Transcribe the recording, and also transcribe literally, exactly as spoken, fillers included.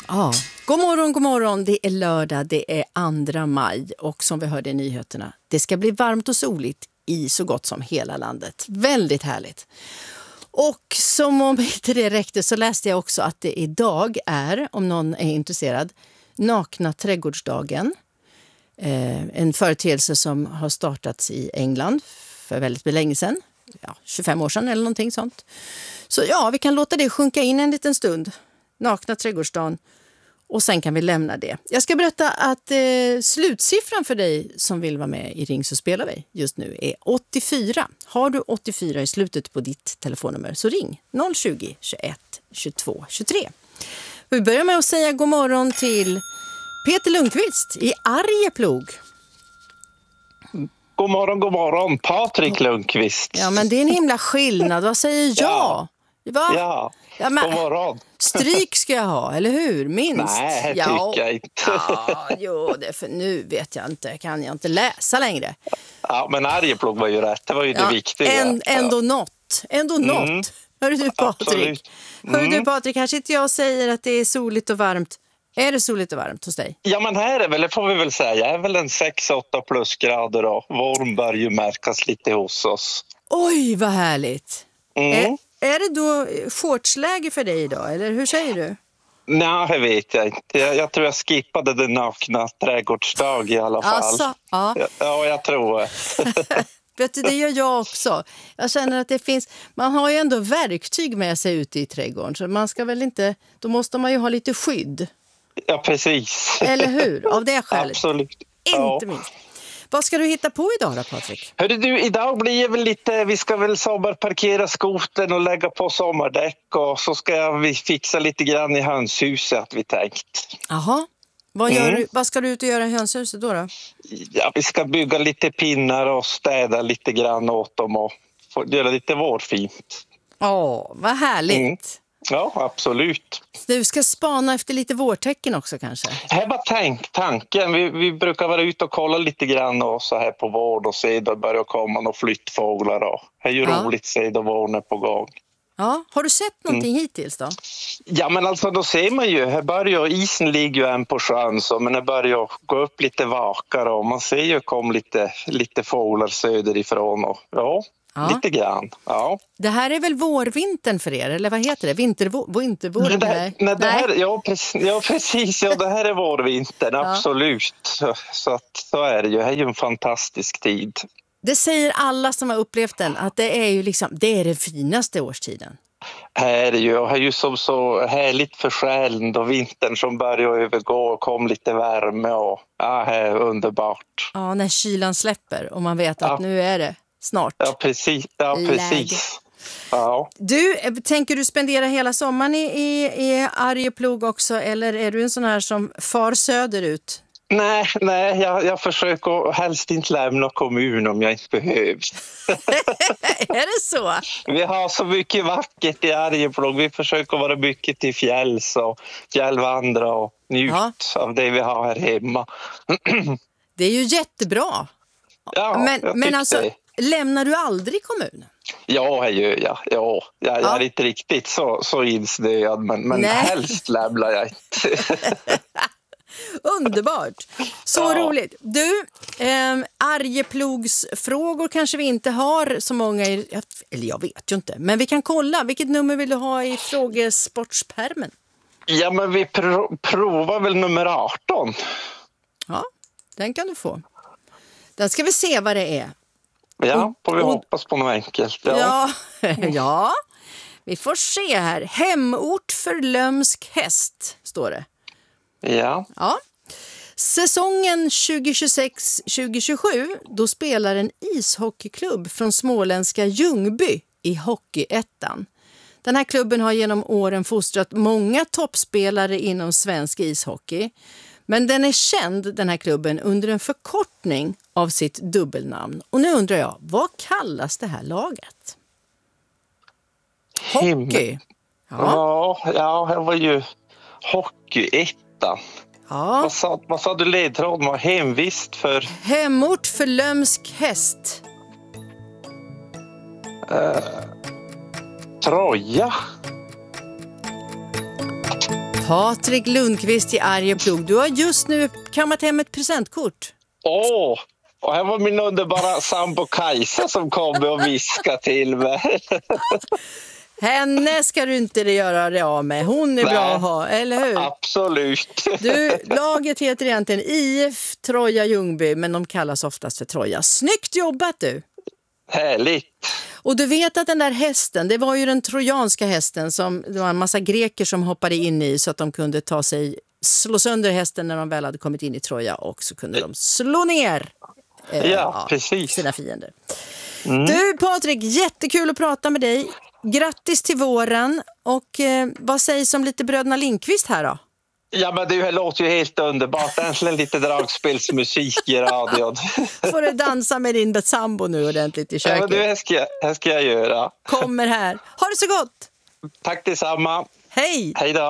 Ja, god morgon, god morgon. Det är lördag, det är andra maj och som vi hörde i nyheterna, det ska bli varmt och soligt i så gott som hela landet. Väldigt härligt. Och som om inte det räckte så läste jag också att det idag är, om någon är intresserad, nakna trädgårdsdagen. Eh, en företeelse som har startats i England för väldigt länge sedan. Ja, tjugofem år sedan eller någonting sånt. Så ja, vi kan låta det sjunka in en liten stund. Nakna trädgårdsdagen. Och sen kan vi lämna det. Jag ska berätta att eh, slutsiffran för dig som vill vara med i Ring så spelar vi just nu är åttiofyra. Har du åttiofyra i slutet på ditt telefonnummer så ring noll tjugo, tjugoett, tjugotvå, tjugotre. Vi börjar med att säga god morgon till Peter Lundqvist i Arjeplog. God morgon, god morgon. Patrik Lundqvist. Ja, men det är en himla skillnad. Vad säger jag? Ja, ja. Ja, men, god morgon. Stryk ska jag ha, eller hur? Minst. Nej, det ja, tycker jag inte. Ja, jo, det för nu vet jag inte. Kan jag inte läsa längre. Ja, men Arjeplog var ju rätt. Det var ju ja, det viktiga. En, ändå ja. något. Ändå något. Mm. Hörru du, Patrik. Mm. Hörru du, Patrik. Här sitter jag och säger att det är soligt och varmt. Är det soligt och varmt hos dig? Ja, men här är väl, det får vi väl säga, är väl en sex åtta plusgrader och våren börjar ju märkas lite hos oss. Oj, vad härligt. Mm. Är, är det då shortsläge för dig idag, eller hur säger du? Nej, det vet jag inte. Jag, jag tror jag skippade den nakna trädgårdsdag i alla fall. Alltså, ja. Ja, ja, jag tror det. Vet du, det gör jag också. Jag känner att det finns, man har ju ändå verktyg med sig ute i trädgården. Så man ska väl inte, då måste man ju ha lite skydd. Ja, precis. Eller hur? Av det skälet. Absolut. Inte ja. minst. Vad ska du hitta på idag då, Patrik? Hörru du, idag blir det väl lite, vi ska väl sommarparkera skoten och lägga på sommardäck och så ska jag, vi fixa lite grann i hönshuset att vi tänkt. Jaha. Vad, gör Mm. du, vad ska du ut och göra i hönshuset då, då? Ja, vi ska bygga lite pinnar och städa lite grann åt dem och få göra lite vårfint. Åh, vad härligt. Mm. Ja, absolut. Du ska spana efter lite vårtecken också kanske? Här var tank, tanken. Vi, vi brukar vara ute och kolla lite grann och så här på vård och se då börjar komma några flyttfåglar. Och. Det är ju ja. roligt att se då våren är på gång. Ja, har du sett någonting mm. hittills då? Ja, men alltså då ser man ju, här börjar, isen ligger ju än på sjön så, men det börjar gå upp lite vakar och man ser ju kom lite, lite fåglar söderifrån och ja, ja, lite grann. Ja. Det här är väl vårvintern för er, eller vad heter det? Vintervår? Vintervår? Nej, det här, nej, det här, ja, precis, ja, precis, ja, det här är vårvintern, ja. Absolut. Så, så, att, så är det ju, det är ju en fantastisk tid. Det säger alla som har upplevt den, att det är ju liksom, det är den finaste årstiden. Här är det ju, och här är ju som så härligt för själen då vintern som börjar övergå och kom lite värme och ja, här är underbart. Ja, när kylan släpper och man vet att ja. nu är det snart. Ja, precis. Ja, precis. Ja. Du, tänker du spendera hela sommaren i, i, i Arjeplog också eller är du en sån här som far söderut? Nej, nej jag, jag försöker helst inte lämna kommun om jag inte behövs. Är det så? Vi har så mycket vackert i Arjeplog. Vi försöker vara mycket till fjälls och fjällvandra och njuta ja. av det vi har här hemma. Det är ju jättebra. Ja, men jag men alltså, det. lämnar du aldrig kommunen? Ja, jag gör jag. Ja, jag, ja. jag är inte riktigt så, så insnöad, men, men helst lämnar jag inte. Underbart. Så ja. roligt. Du, eh, Arjeplogsfrågor kanske vi inte har så många i, eller jag vet ju inte, men vi kan kolla. Vilket nummer vill du ha i frågesportspärmen? Ja, men vi pro- provar väl nummer arton. Ja, den kan du få. Den ska vi se vad det är. Ja, får vi och, hoppas på något enkelt. Ja. Ja, ja, vi får se här. Hemort för lömsk häst, står det. Ja. Ja. Säsongen tjugo tjugosex tjugo tjugosju då spelar en ishockeyklubb från småländska Ljungby i Hockeyettan. Den här klubben har genom åren fostrat många toppspelare inom svensk ishockey. Men den är känd, den här klubben, under en förkortning av sitt dubbelnamn. Och nu undrar jag, vad kallas det här laget? Hockey. Ja, ja, ja det var ju Hockeyettan. Ja. Vad sa, vad sa du ledtråden var? Hemvist för? Hemort för lömsk häst. Uh, Troja. Patrik Lundqvist i Arjeplog. Du har just nu kammat hem ett presentkort. Åh, oh, och här var min underbara sambo Kajsa som kom och viskade till mig. Henne ska du inte göra det av med. Hon är Nej, bra att ha, eller hur? Absolut. Du, laget heter egentligen I F Troja Ljungby, men de kallas oftast för Troja. Snyggt jobbat du! Härligt. Och du vet att den där hästen, det var ju den trojanska hästen som det var en massa greker som hoppade in i så att de kunde ta sig, slå sönder hästen när de väl hade kommit in i Troja och så kunde de slå ner eh, ja, ja, precis. sina fiender. Mm. Du Patrik, jättekul att prata med dig. Grattis till våren och eh, vad sägs om lite Bröderna Lindqvist här då? Ja, men det låter ju helt underbart. Äntligen lite dragspelsmusik i radion. Får du dansa med din sambo nu ordentligt i köket? Ja, men det här ska, jag, här ska jag göra. Kommer här. Ha det så gott! Tack detsamma. Hej! Hej då!